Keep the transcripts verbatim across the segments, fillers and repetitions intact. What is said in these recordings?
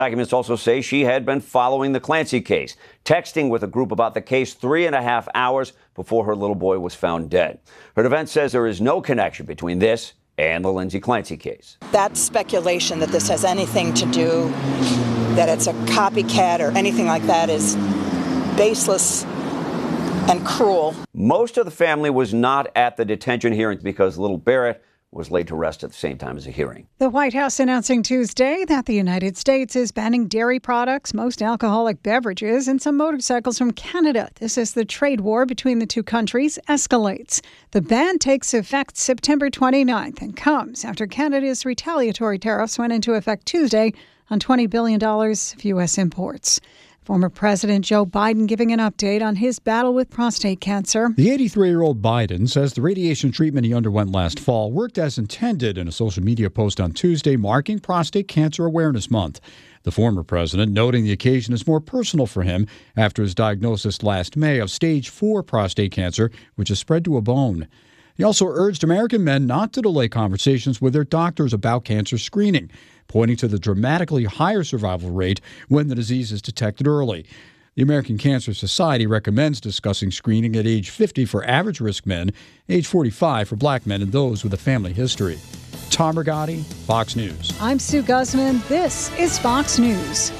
Documents also say she had been following the Clancy case, texting with a group about the case three and a half hours before her little boy was found dead. Her defense says there is no connection between this and the Lindsay Clancy case. That speculation that this has anything to do, that it's a copycat or anything like that is baseless and cruel. Most of the family was not at the detention hearings because little Barrett was laid to rest at the same time as the hearing. The White House announcing Tuesday that the United States is banning dairy products, most alcoholic beverages, and some motorcycles from Canada. This as the trade war between the two countries escalates. The ban takes effect September twenty-ninth and comes after Canada's retaliatory tariffs went into effect Tuesday on twenty billion dollars of U S imports. Former President Joe Biden giving an update on his battle with prostate cancer. The eighty-three-year-old Biden says the radiation treatment he underwent last fall worked as intended in a social media post on Tuesday marking Prostate Cancer Awareness Month. The former president noting the occasion is more personal for him after his diagnosis last May of stage four prostate cancer, which has spread to a bone. He also urged American men not to delay conversations with their doctors about cancer screening, pointing to the dramatically higher survival rate when the disease is detected early. The American Cancer Society recommends discussing screening at age fifty for average-risk men, age forty-five for black men and those with a family history. Tom Rigotti, Fox News. I'm Sue Guzman. This is Fox News.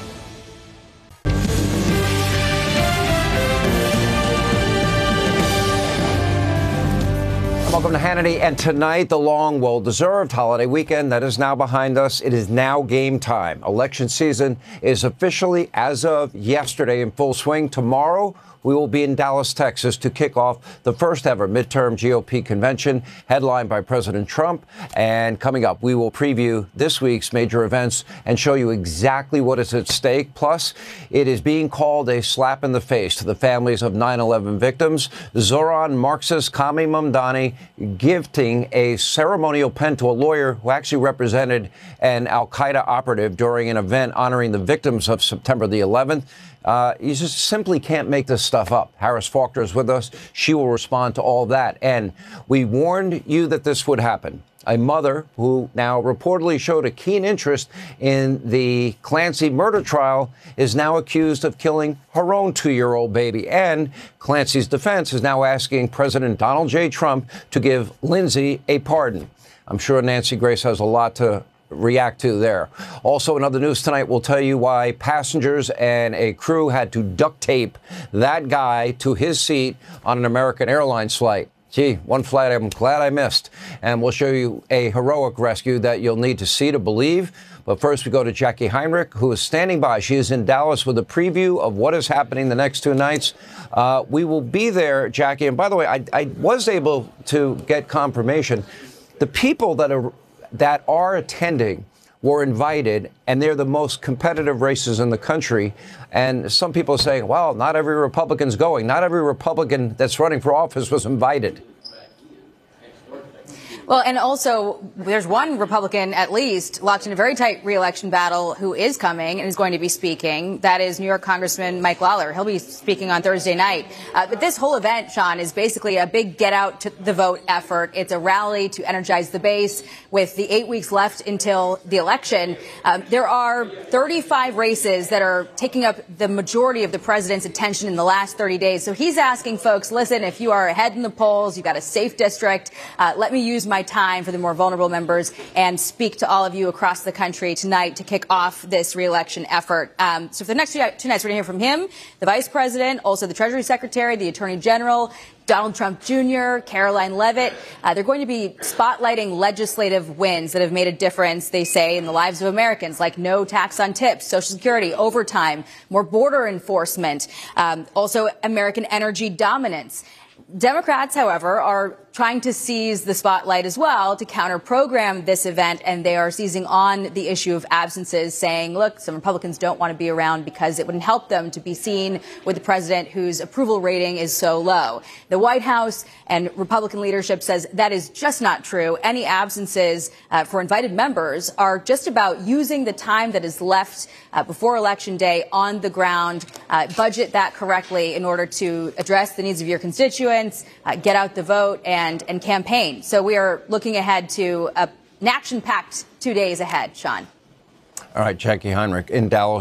Welcome to Hannity, and tonight, the long, well-deserved holiday weekend that is now behind us. It is now game time. Election season is officially, as of yesterday, in full swing. Tomorrow, we will be in Dallas, Texas, to kick off the first ever midterm G O P convention headlined by President Trump. And coming up, we will preview this week's major events and show you exactly what is at stake. Plus, it is being called a slap in the face to the families of nine eleven victims. Zohran Marxist Kami Mamdani gifting a ceremonial pen to a lawyer who actually represented an al-Qaeda operative during an event honoring the victims of September the eleventh. Uh, you just simply can't make this stuff up. Harris Faulkner is with us. She will respond to all that. And we warned you that this would happen. A mother who now reportedly showed a keen interest in the Clancy murder trial is now accused of killing her own two-year-old baby. And Clancy's defense is now asking President Donald J. Trump to give Lindsay a pardon. I'm sure Nancy Grace has a lot to react to there. Also, in other news tonight, we'll tell you why passengers and a crew had to duct tape that guy to his seat on an American Airlines flight. Gee, one flight I'm glad I missed. And we'll show you a heroic rescue that you'll need to see to believe. But first, we go to Jackie Heinrich, who is standing by. She is in Dallas with a preview of what is happening the next two nights. Uh, we will be there, Jackie. And by the way, I, I was able to get confirmation. The people that are that are attending were invited, and they're the most competitive races in the country. And some people are saying, well, not every Republican's going. Not every Republican that's running for office was invited. Well, and also, there's one Republican, at least, locked in a very tight re-election battle who is coming and is going to be speaking. That is New York Congressman Mike Lawler. He'll be speaking on Thursday night. Uh, but this whole event, Sean, is basically a big get out to the vote effort. It's a rally to energize the base. With the eight weeks left until the election, um, there are thirty-five races that are taking up the majority of the president's attention in the last thirty days. So he's asking folks, listen, if you are ahead in the polls, you've got a safe district, uh, let me use my time for the more vulnerable members and speak to all of you across the country tonight to kick off this re-election effort. Um, so for the next two nights, we're going to hear from him, the vice president, also the Treasury Secretary, the Attorney General, Donald Trump Junior, Caroline Leavitt. Uh, they're going to be spotlighting legislative wins that have made a difference, they say, in the lives of Americans, like no tax on tips, Social Security, overtime, more border enforcement, um, also American energy dominance. Democrats, however, are trying to seize the spotlight as well to counter-program this event, and they are seizing on the issue of absences, saying, look, some Republicans don't want to be around because it wouldn't help them to be seen with the president whose approval rating is so low. The White House and Republican leadership says that is just not true. Any absences uh, for invited members are just about using the time that is left uh, before Election Day on the ground, uh, budget that correctly in order to address the needs of your constituents, uh, get out the vote, and And, and campaign. So we are looking ahead to a, an action-packed two days ahead, Sean. All right, Jackie Heinrich in Dallas.